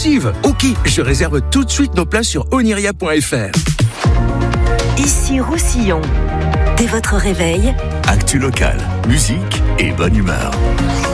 exclusive. Ok, je réserve tout de suite nos places sur oniria.fr. Ici Roussillon. Dès votre réveil, actu locale, musique et bonne humeur.